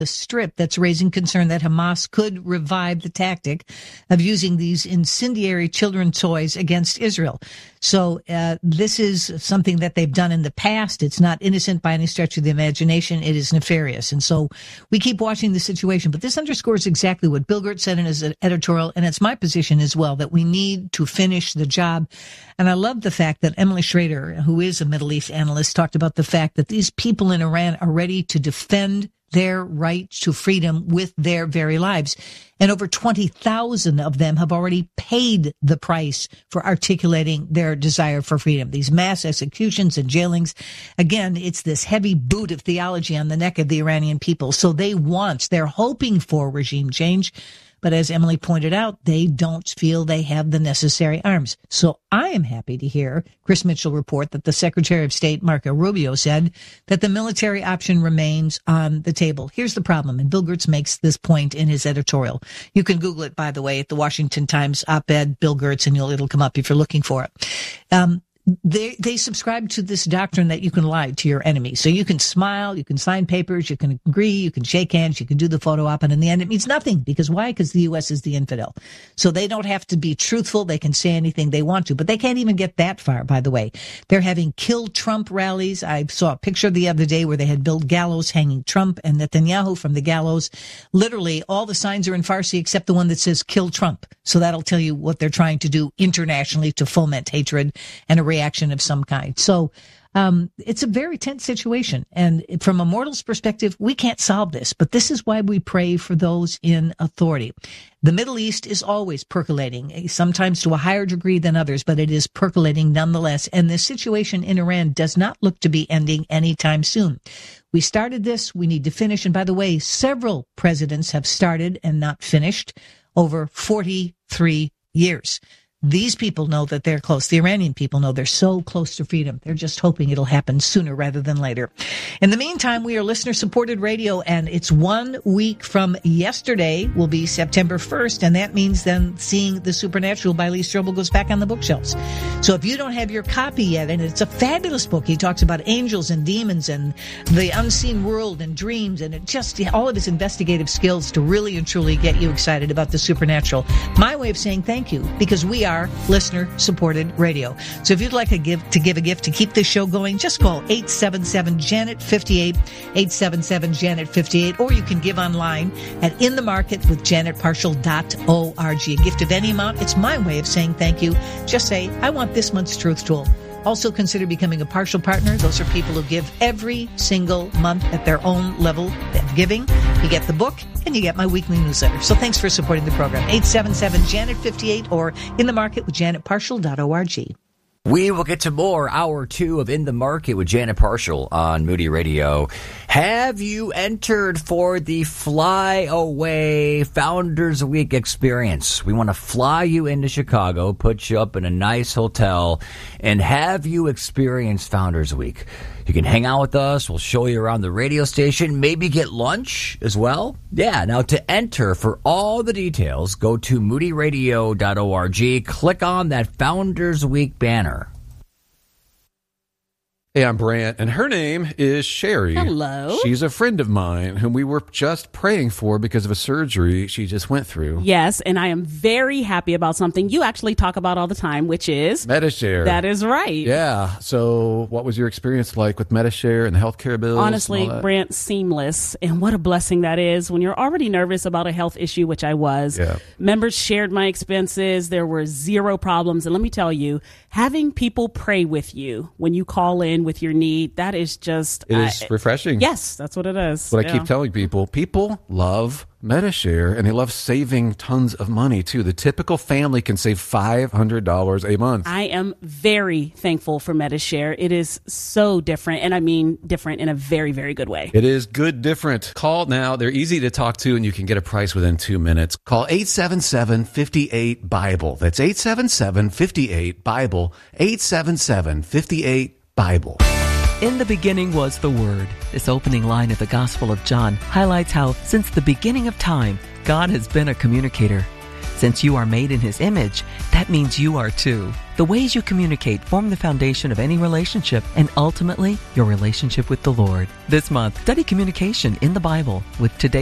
the Strip that's raising concern that Hamas could revive the tactic of using these incendiary children's toys against Israel. So this is something that they've done in the past. It's not innocent by any stretch of the imagination. It is nefarious. And so we keep watching the situation. But this underscores exactly what Bill Gertz said in his editorial, and it's my position as well, that we need to finish the job. And I love the fact that Emily Schrader, who is a Middle East analyst, talked about the fact that these people in Iran are ready to defend their right to freedom with their very lives. And over 20,000 of them have already paid the price for articulating their desire for freedom. These mass executions and jailings, again, it's this heavy boot of theology on the neck of the Iranian people. So they're hoping for regime change. But as Emily pointed out, they don't feel they have the necessary arms. So I am happy to hear Chris Mitchell report that the Secretary of State, Marco Rubio, said that the military option remains on the table. Here's the problem, and Bill Gertz makes this point in his editorial. You can Google it, by the way, at the Washington Times op-ed, Bill Gertz, and it'll come up if you're looking for it. They subscribe to this doctrine that you can lie to your enemy. So you can smile, you can sign papers, you can agree, you can shake hands, you can do the photo op, and in the end it means nothing. Because why? Because the U.S. is the infidel. So they don't have to be truthful. They can say anything they want to, but they can't even get that far, by the way. They're having kill Trump rallies. I saw a picture the other day where they had built gallows hanging Trump and Netanyahu from the gallows. Literally, all the signs are in Farsi except the one that says kill Trump. So that'll tell you what they're trying to do internationally to foment hatred and a reaction of some kind. So it's a very tense situation. And from a mortal's perspective, we can't solve this. But this is why we pray for those in authority. The Middle East is always percolating, sometimes to a higher degree than others, but it is percolating nonetheless. And the situation in Iran does not look to be ending anytime soon. We started this. We need to finish. And by the way, several presidents have started and not finished over 43 years. These people know that they're close. The Iranian people know they're so close to freedom. They're just hoping it'll happen sooner rather than later. In the meantime, we are listener-supported radio, and it's 1 week from yesterday will be September 1st, and that means then Seeing the Supernatural by Lee Strobel goes back on the bookshelves. So if you don't have your copy yet, and it's a fabulous book, he talks about angels and demons and the unseen world and dreams, and it just all of his investigative skills to really and truly get you excited about the supernatural. My way of saying thank you, because we are listener-supported radio. So if you'd like to give a gift to keep this show going, just call 877-JANET-58, 877-JANET-58, or you can give online at inthemarketwithjanetparshall.org. A gift of any amount. It's my way of saying thank you. Just say, I want this month's Truth Tool. Also consider becoming a partial partner. Those are people who give every single month at their own level of giving. You get the book and you get my weekly newsletter. So thanks for supporting the program. 877-JANET-58 or inthemarketwithjanetparshall.org. We will get to more Hour 2 of In the Market with Janet Parshall on Moody Radio. Have you entered for the Fly Away Founders Week experience? We want to fly you into Chicago, put you up in a nice hotel, and have you experience Founders Week. You can hang out with us. We'll show you around the radio station. Maybe get lunch as well. Yeah, now to enter for all the details, go to moodyradio.org. Click on that Founders Week banner. Hey, I'm Brant, and her name is Sherry. Hello. She's a friend of mine whom we were just praying for because of a surgery she just went through. Yes, and I am very happy about something you actually talk about all the time, which is Medi-Share. That is right. Yeah. So what was your experience like with Medi-Share and the healthcare bills? Honestly, Brant, seamless. And what a blessing that is when you're already nervous about a health issue, which I was. Yeah. Members shared my expenses. There were zero problems. And let me tell you, having people pray with you when you call in with your need, that is just... It is refreshing. Yes, that's what it is. What I keep telling people, people love Medi-Share, and they love saving tons of money, too. The typical family can save $500 a month. I am very thankful for Medi-Share. It is so different, and I mean different in a very, very good way. It is good different. Call now. They're easy to talk to, and you can get a price within 2 minutes. Call 877-58-BIBLE. That's 877-58-BIBLE. 877-58-BIBLE. In the beginning was the Word. This opening line of the Gospel of John highlights how, since the beginning of time, God has been a communicator. Since you are made in His image, that means you are too. The ways you communicate form the foundation of any relationship and ultimately your relationship with the Lord. This month, study communication in the Bible with today's